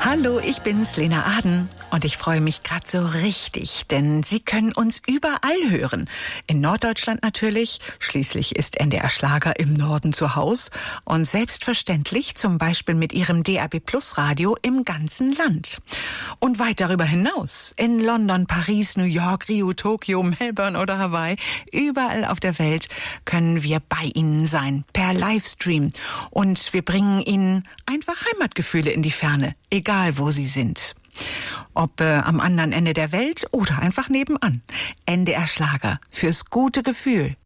Hallo, ich bin's, Lena Aden. Und ich freue mich gerade so richtig, denn Sie können uns überall hören. In Norddeutschland natürlich, schließlich ist NDR Schlager im Norden zu Haus. Und selbstverständlich zum Beispiel mit Ihrem DAB+-Radio im ganzen Land. Und weit darüber hinaus, in London, Paris, New York, Rio, Tokio, Melbourne oder Hawaii, überall auf der Welt können wir bei Ihnen sein, per Livestream. Und wir bringen Ihnen einfach Heimatgefühle in die Ferne, egal wo Sie sind. Ob am anderen Ende der Welt oder einfach nebenan. NDR Schlager fürs gute Gefühl.